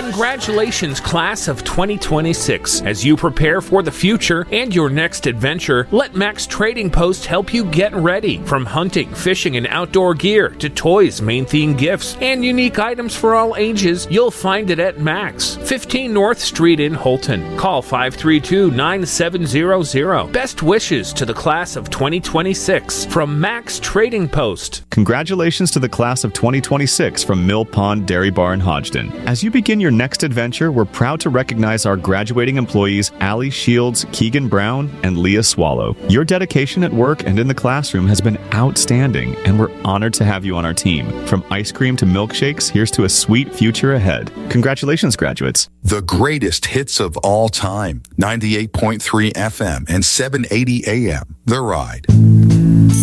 Congratulations, class of 2026. As you prepare for the future and your next adventure, let Max Trading Post help you get ready. From hunting, fishing, and outdoor gear to toys, main theme gifts, and unique items for all ages, you'll find it at Max, 15 North Street in Holton. Call 532-9700. Best wishes to the class of 2026 from Max Trading Post. Congratulations to the class of 2026 from Mill Pond Dairy Bar in Hodgdon. As you begin your next adventure, we're proud to recognize our graduating employees, Allie Shields, Keegan Brown, and Leah Swallow. Your dedication at work and in the classroom has been outstanding, and we're honored to have you on our team. From ice cream to milkshakes, here's to a sweet future ahead. Congratulations, graduates. The greatest hits of all time. 98.3 FM and 780 AM. The Ride.